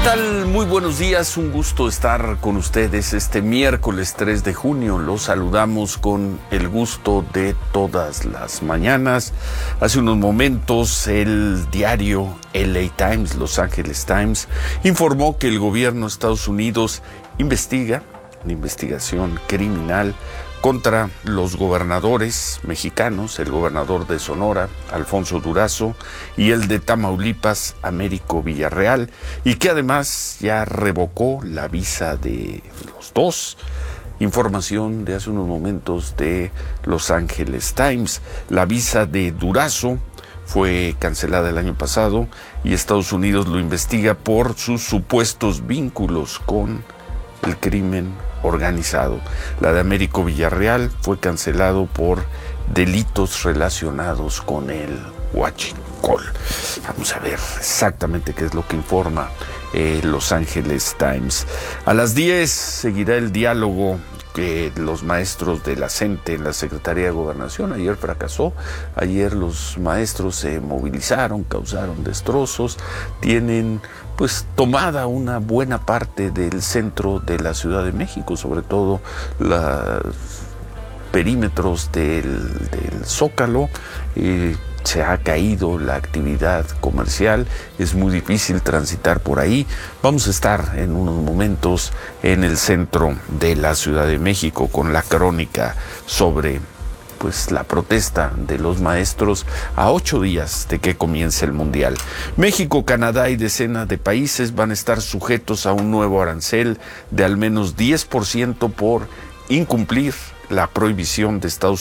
tal? Muy buenos días, un gusto estar con ustedes este miércoles 3 de junio. Los saludamos con el gusto de todas las mañanas. Hace unos momentos el diario LA Times, Los Angeles Times, informó que el gobierno de Estados Unidos investiga una investigación criminal contra los gobernadores mexicanos, el gobernador de Sonora, Alfonso Durazo, y el de Tamaulipas, Américo Villarreal, y que además ya revocó la visa de los dos. Información de hace unos momentos de Los Angeles Times. La visa de Durazo fue cancelada el año pasado y Estados Unidos lo investiga por sus supuestos vínculos con el crimen organizado. La de Américo Villarreal fue cancelado por delitos relacionados con el huachicol. Vamos a ver exactamente qué es lo que informa Los Angeles Times. A las 10 seguirá el diálogo que los maestros de la CENTE en la Secretaría de Gobernación. Ayer fracasó, ayer los maestros se movilizaron, causaron destrozos, tienen pues tomada una buena parte del centro de la Ciudad de México, sobre todo los perímetros del Zócalo. Se ha caído la actividad comercial, es muy difícil transitar por ahí. Vamos a estar en unos momentos en el centro de la Ciudad de México con la crónica sobre pues la protesta de los maestros a 8 días de que comience el Mundial. México, Canadá y decenas de países van a estar sujetos a un nuevo arancel de al menos 10% por incumplir la prohibición de Estados